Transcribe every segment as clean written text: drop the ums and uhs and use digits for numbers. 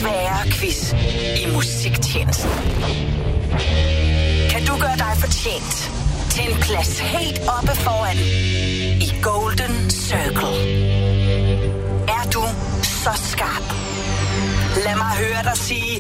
svære quiz i musiktjenesten. Kan du gøre dig fortjent til en plads helt oppe foran i Golden Circle? Er du så skarp? Lad mig høre dig sige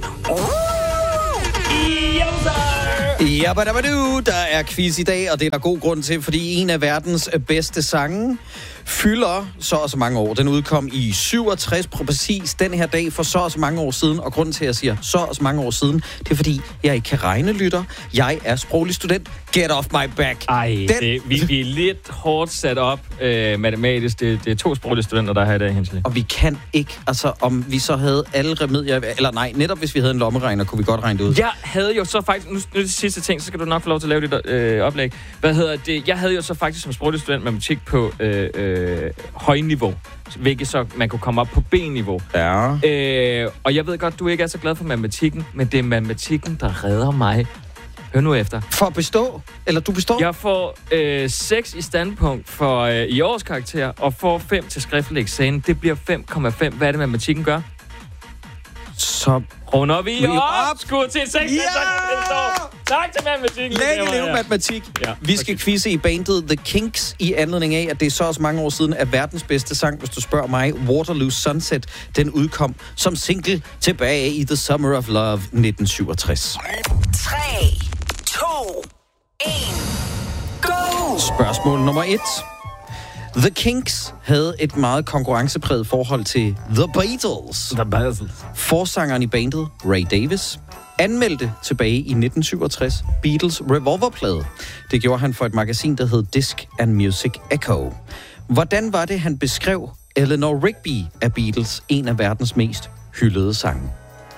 Jabba-dabba-du, der er quiz i dag, og det er der god grund til, fordi en af verdens bedste sange fylder så og så mange år. Den udkom i 67 præcis den her dag for så og så mange år siden, og grunden til, at jeg siger så og så mange år siden, det er fordi, jeg ikke kan regne, lytter. Jeg er sproglig student. Get off my back. Vi er lidt hårdt sat op matematisk. Det er 2 sproglige studenter, der er her i dag, Hensel. Og vi kan ikke, altså om vi så havde alle remedier, eller nej, netop hvis vi havde en lommeregner, kunne vi godt regne det ud. Jeg havde jo så faktisk, nu er det sidste ting, så skal du nok få lov til at lave dit oplæg. Jeg havde jo så faktisk som sproglig student matematik på højniveau, hvilket så man kunne komme op på B-niveau. Ja. Og jeg ved godt, du ikke er så glad for matematikken, men det er matematikken, der redder mig. Hør nu efter. For at bestå? Eller du består? Jeg får 6 i standpunkt for i års karakter, og får 5 til skriftlig eksamen. Det bliver 5,5. Hvad er det, matematikken gør? Så runder vi op! Skud til 6. Tak til matematikken. Længe matematik. Ja, vi skal quizze i bandet The Kinks i anledning af, at det er så også mange år siden, at verdens bedste sang, hvis du spørger mig, Waterloo Sunset, den udkom som single tilbage i The Summer of Love 1967. 3, 2, 1, go! Spørgsmål nummer 1. The Kinks havde et meget konkurrencepræget forhold til The Beatles. Forsangeren i bandet, Ray Davies, anmeldte tilbage i 1967 Beatles revolverplade. Det gjorde han for et magasin, der hed Disc and Music Echo. Hvordan var det, han beskrev Eleanor Rigby af Beatles, en af verdens mest hyldede sange?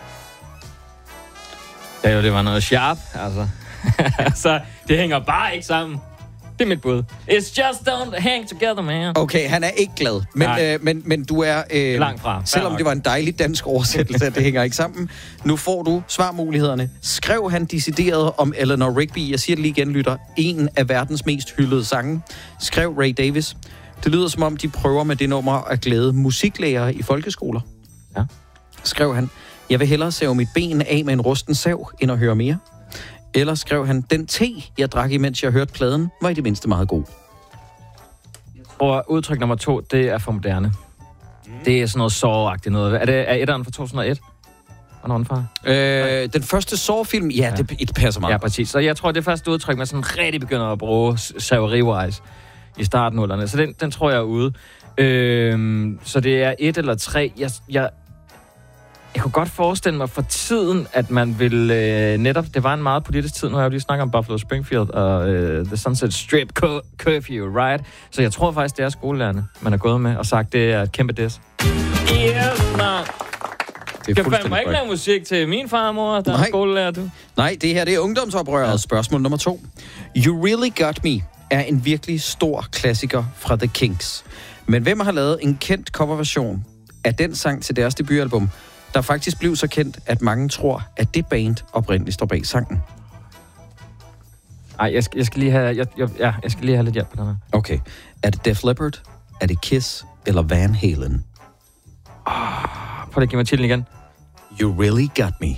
Ja, jo, det var noget sharp, altså. Altså, det hænger bare ikke sammen. Det er mit bud. It's just don't hang together, man. Okay, han er ikke glad. Men du er... langt fra. Selvom det var en dejlig dansk oversættelse, at det hænger ikke sammen. Nu får du svarmulighederne. Skrev han decideret om Eleanor Rigby? Jeg siger det lige igen, lytter. En af verdens mest hyldede sange. Skrev Ray Davies. Det lyder som om, de prøver med det nummer at glæde musiklærere i folkeskoler. Ja. Skrev han, jeg vil hellere save mit ben af med en rusten sav, end at høre mere. Eller skrev han, den te, jeg drak imens jeg hørte pladen, var i det mindste meget god. Og udtryk nummer 2, det er for moderne. Det er sådan noget Saw-agtigt noget. Er etteren fra 2001? Hvornår den fra? Den første Saw-film, ja, det passer meget. Ja, præcis. Så jeg tror, det første udtryk, man sådan rigtig begynder at bruge saveri-wise i starten. Så den tror jeg er ude. Så det er 1 eller 3. Jeg kunne godt forestille mig for tiden, at man vil netop... Det var en meget politisk tid. Nu har jeg jo lige snakket om Buffalo Springfield og The Sunset Strip Curfew, right? Så jeg tror faktisk, det er skolelærerne, man har gået med og sagt, det er et kæmpe diss. Yes, man! Jeg fandme ikke lave musik til min far og mor, der er skolelærer, du. Nej, det her det er ungdomsoprøret. Ja. Spørgsmål nummer 2. You Really Got Me er en virkelig stor klassiker fra The Kinks. Men hvem har lavet en kendt coverversion af den sang til deres debutalbum, der faktisk blev så kendt, at mange tror, at det band oprindeligt står bag sangen? Ej, jeg skal lige have, jeg skal lige have lidt hjælp på den her. Okay. Er det Def Leppard? Er det Kiss? Eller Van Halen? Prøv at give mig titlen igen. You Really Got Me.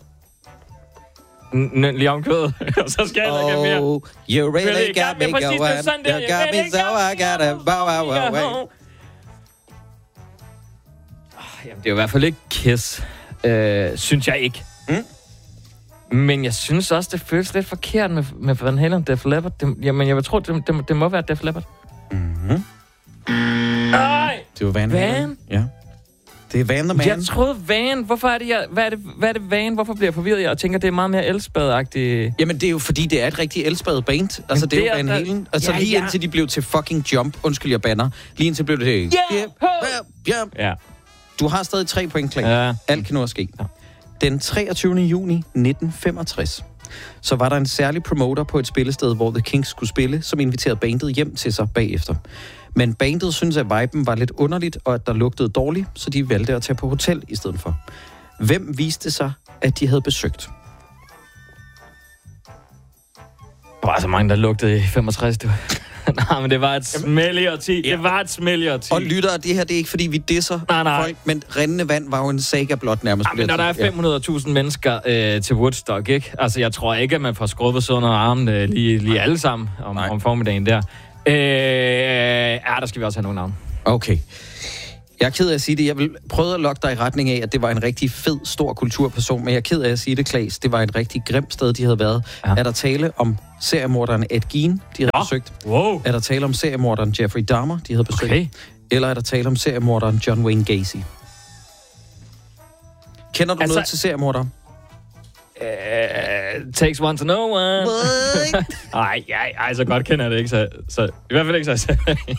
Lige om kødet. Så skal jeg ikke mere. You really got me going. You got me so I gotta bow away. Jamen, det er jo i hvert fald ikke Kiss. Synes jeg ikke. Men jeg synes også, det føles lidt forkert med Van Halen og Def Leppard. Jamen, jeg vil tro, det må være Def Leppard. Nej! Det var Van Halen. Ja. Det er Van the Man. Jeg troede Van. Hvorfor er det, hvad er det Van? Hvorfor bliver jeg forvirret? Jeg tænker, det er meget mere Elspad-agtigt. Jamen, det er jo fordi, det er et rigtig Elspad band. Altså, det er jo Van Halen. Altså, lige indtil de blev til fucking Jump. Undskyld, jeg banner. Lige indtil blev det til... Jump. Ja. Du har stadig 3 point, Kling. Ja. Alt kan nu at ske. Ja. Den 23. juni 1965, så var der en særlig promoter på et spillested, hvor The Kinks skulle spille, som inviterede bandet hjem til sig bagefter. Men bandet syntes, at viben var lidt underligt, og at der lugtede dårligt, så de valgte at tage på hotel i stedet for. Hvem viste sig, at de havde besøgt? Der var så mange, der lugtede i 65, du. Nej, men det var et smælligere 10. Ja. Det var et smælligere 10. Og lytter, det her, det er ikke fordi, vi disser folk, men rindende vand var jo en saga blot nærmest. Men når der er 500.000 mennesker til Woodstock, ikke? Altså, jeg tror ikke, at man får skrubbet sådan under armen lige alle sammen om formiddagen der. Der skal vi også have nogle navn. Okay. Jeg er ked af at sige det. Jeg vil prøve at lokke dig i retning af, at det var en rigtig fed, stor kulturperson, men jeg er ked af at sige det, Claes. Det var et rigtig grimt sted, de havde været. Ja. Er der tale om seriemorderen Ed Gein, de havde besøgt? Wow. Er der tale om seriemorderen Jeffrey Dahmer, de havde besøgt? Okay. Eller er der tale om seriemorderen John Wayne Gacy? Kender du noget til seriemorder? Takes one to know one. Ej, så godt kender jeg det ikke. Så i hvert fald ikke så.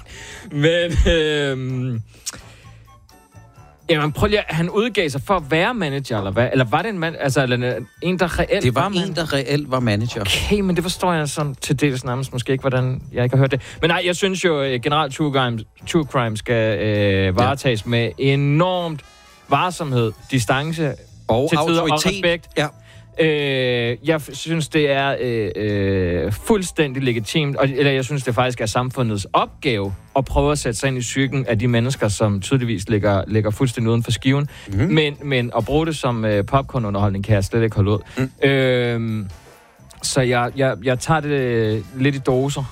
Men jamen, prøv lige, han udgav sig for at være manager, eller hvad? Eller var det en en, der reelt var det var en, der reelt var manager. Okay, men det forstår jeg sådan til dels nærmest måske ikke, hvordan jeg ikke har hørt det. Men nej, jeg synes jo, generelt true crime skal varetages med enormt varsomhed, distance og til tider autoritet. Og respekt. Ja. Jeg synes, det er fuldstændig legitimt, eller jeg synes, det faktisk er samfundets opgave at prøve at sætte sig ind i psyken af de mennesker, som tydeligvis ligger fuldstændig uden for skiven. Mm-hmm. Men at bruge det som popcornunderholdning kan jeg slet ikke holde ud. Så jeg tager det lidt i doser.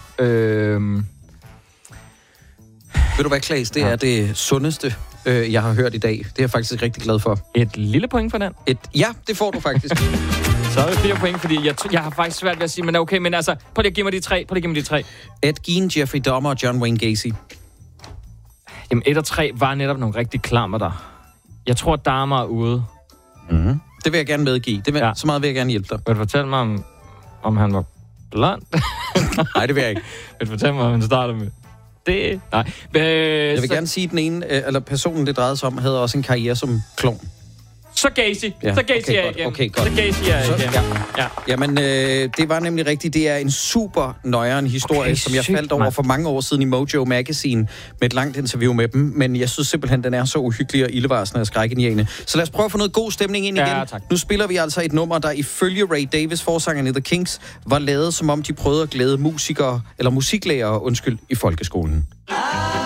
Ved du hvad, Claes? Det er det sundeste, jeg har hørt i dag. Det er jeg faktisk rigtig glad for. Et lille point for den? Ja, det får du faktisk. Så er det 4 point, fordi jeg har faktisk svært ved at sige, men okay, men altså, prøv lige at give mig de tre. Ed Gein, Jeffrey Dahmer og John Wayne Gacy. Jamen, 1 og 3 var netop nogle rigtig klammer der. Jeg tror, Dahmer er ude. Mm-hmm. Det vil jeg gerne medgive. Så meget vil jeg gerne hjælpe dig. Vil du fortælle mig, om han var blond? Nej, det vil jeg ikke. Vil du fortælle mig, om han starter med det? Nej. Jeg vil gerne sige, at den ene, eller personen, det drejede sig om, havde også en karriere som klovn. Så Gacy. Ja, så Gacy er igen. Okay, godt. Så Gacy er igen. Ja. Jamen, det var nemlig rigtigt. Det er en super nøjeren historie, som jeg faldt over for mange år siden i Mojo Magazine med et langt interview med dem. Men jeg synes simpelthen, den er så uhyggelig og ildevarsende og skrækindjagende. Så lad os prøve at få noget god stemning ind igen. Ja, tak. Nu spiller vi altså et nummer, der ifølge Ray Davies, forsangeren i The Kinks, var lavet som om de prøvede at glæde musikere, eller musiklærere, i folkeskolen.